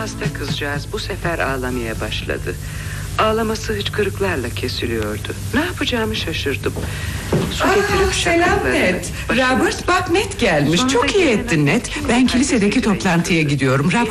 hasta kızcağız bu sefer ağlamaya başladı. Ağlaması hıçkırıklarla kesiliyordu. Ne yapacağımı şaşırdım. Su getirip selam Ned. Robert, bak Ned gelmiş. Çok iyi ettin Ned. Ben kilisedeki toplantıya gidiyorum. Robert